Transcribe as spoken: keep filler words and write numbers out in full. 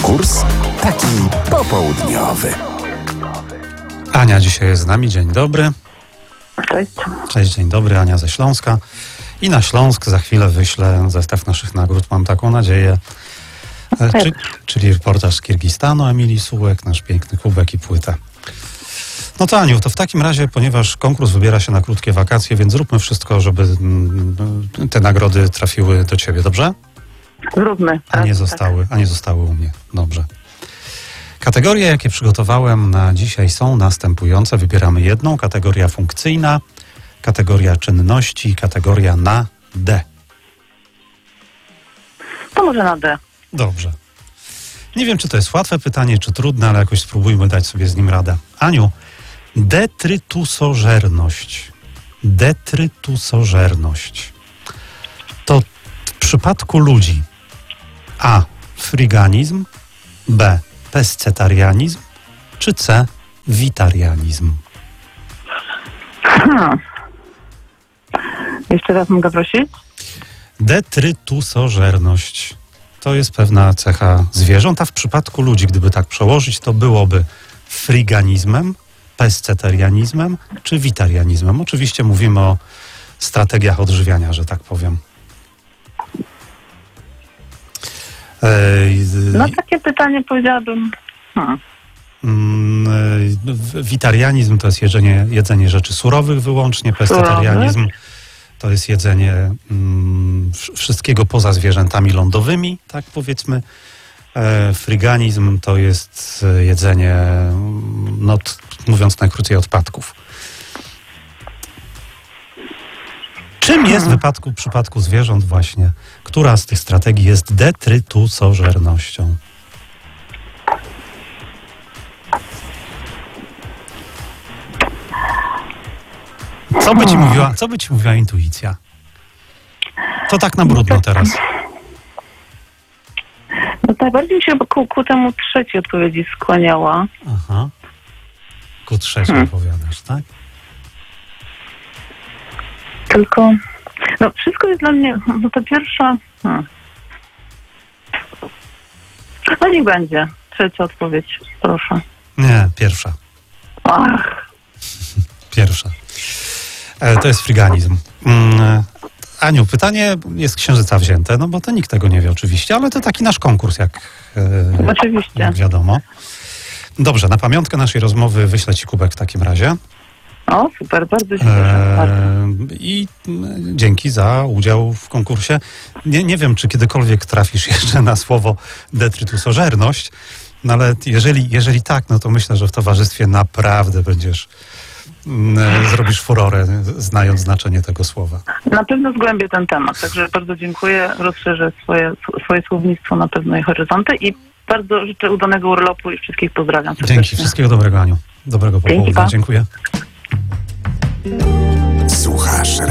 Konkurs taki popołudniowy. Ania dzisiaj jest z nami. Dzień dobry. Cześć. Cześć, dzień dobry. Ania ze Śląska. I na Śląsk za chwilę wyślę zestaw naszych nagród. Mam taką nadzieję. E, czy, czyli reportaż z Kirgistanu, Emilii Sułek, nasz piękny kubek i płytę. No to Aniu, to w takim razie, ponieważ konkurs wybiera się na krótkie wakacje, więc zróbmy wszystko, żeby mm, te nagrody trafiły do ciebie, dobrze? Zróbmy. A nie zostały, a nie zostały u mnie. Dobrze. Kategorie, jakie przygotowałem na dzisiaj, są następujące. Wybieramy jedną. Kategoria funkcyjna, kategoria czynności, kategoria na D. To może na D. Dobrze. Nie wiem, czy to jest łatwe pytanie, czy trudne, ale jakoś spróbujmy dać sobie z nim radę. Aniu, detrytusożerność. Detrytusożerność. To w przypadku ludzi A. Friganizm, B. Pescetarianizm, czy C. Witarianizm? Hmm. Jeszcze raz mogę prosić? Detrytusożerność. To jest pewna cecha zwierząt, a w przypadku ludzi, gdyby tak przełożyć, to byłoby friganizmem, pescetarianizmem czy witarianizmem. Oczywiście mówimy o strategiach odżywiania, że tak powiem. Ej, No takie pytanie powiedziałabym... Hmm. Witarianizm to jest jedzenie, jedzenie rzeczy surowych wyłącznie, pescetarianizm to jest jedzenie mm, wszystkiego poza zwierzętami lądowymi, tak powiedzmy. E, friganizm to jest jedzenie, no t, mówiąc najkrócej, odpadków. Czym jest w wypadku, w przypadku zwierząt właśnie, która z tych strategii jest detrytusożernością? Co by ci mówiła, co by ci mówiła intuicja? To tak na brudno teraz. No najbardziej się ku, ku temu trzeciej odpowiedzi skłaniała. Aha. Ku trzeciej Hmm. opowiadasz, tak? Tylko... No wszystko jest dla mnie... No to pierwsza... Hmm. No niech będzie. Trzecia odpowiedź. Proszę. Nie, pierwsza. Ach. Pierwsza. E, to jest friganizm. Mm, Aniu, pytanie jest z księżyca wzięte, no bo to nikt tego nie wie oczywiście, ale to taki nasz konkurs, jak, e, Oczywiście. jak wiadomo. Dobrze, na pamiątkę naszej rozmowy wyślę ci kubek w takim razie. O, super, bardzo się cieszę. Bardzo. E, I mm, dzięki za udział w konkursie. Nie, nie wiem, czy kiedykolwiek trafisz jeszcze na słowo detrytusożerność, no ale jeżeli, jeżeli tak, no to myślę, że w towarzystwie naprawdę będziesz mm, zrobisz furorę, znając znaczenie tego słowa. Na pewno zgłębię ten temat, także bardzo dziękuję, rozszerzę swoje, swoje słownictwo na pewno i horyzonty i bardzo życzę udanego urlopu i wszystkich pozdrawiam serdecznie. Dzięki, wszystkiego dobrego, Aniu. Dobrego popołudnia. Dzięki, pa. Dziękuję. Słuchasz